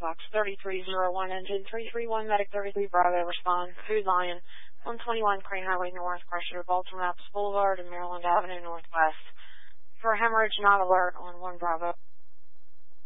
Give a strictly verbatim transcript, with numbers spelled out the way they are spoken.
Box thirty-three oh one, engine three three one, medic thirty-three Bravo, respond. Food Lion, one twenty-one Crane Highway North, pressure Baltimore Apps Boulevard and Maryland Avenue Northwest. For hemorrhage, not alert on one Bravo.